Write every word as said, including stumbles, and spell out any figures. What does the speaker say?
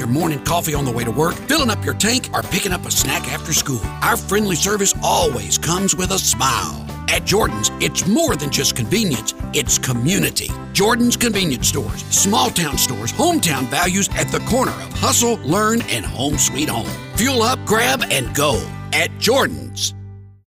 your morning coffee on the way to work, filling up your tank, or picking up a snack after school. Our friendly service always comes with a smile. At Jordan's, it's more than just convenience, it's community. Jordan's Convenience Stores, small town stores, hometown values at the corner of hustle, learn, and home sweet home. Fuel up, grab, and go at Jordan's.